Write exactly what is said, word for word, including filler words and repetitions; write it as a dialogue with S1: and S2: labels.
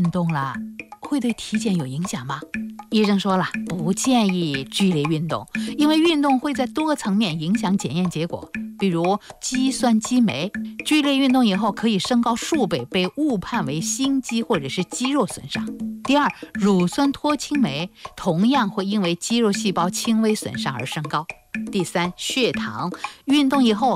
S1: 运动了，会对体检有影响吗？医生说了，不建议剧烈运动，因为运动会在多个层面影响检验结果，比如肌酸激酶，剧烈运动以后可以升高数倍，被误判为心肌或者是肌肉损伤。第二，乳酸脱氢酶同样会因为肌肉细胞轻微损伤而升高。第三，血糖，运动以后